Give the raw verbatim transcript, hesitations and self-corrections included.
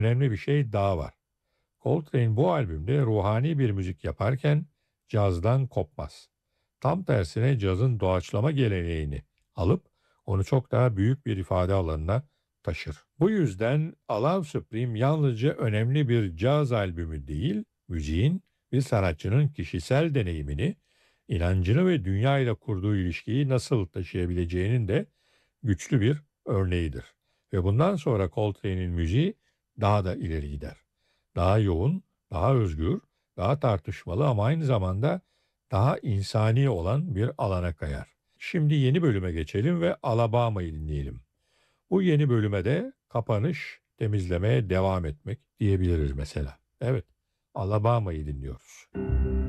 Önemli bir şey daha var. Coltrane bu albümde ruhani bir müzik yaparken cazdan kopmaz. Tam tersine cazın doğaçlama geleneğini alıp onu çok daha büyük bir ifade alanına taşır. Bu yüzden Allow Supreme yalnızca önemli bir caz albümü değil, müziğin bir sanatçının kişisel deneyimini, inancını ve dünya ile kurduğu ilişkiyi nasıl taşıyabileceğinin de güçlü bir örneğidir. Ve bundan sonra Coltrane'in müziği daha da ileri gider. Daha yoğun, daha özgür, daha tartışmalı ama aynı zamanda daha insani olan bir alana kayar. Şimdi yeni bölüme geçelim ve Alabama'yı dinleyelim. Bu yeni bölüme de kapanış, temizlemeye devam etmek diyebiliriz mesela. Evet, Alabama'yı dinliyoruz.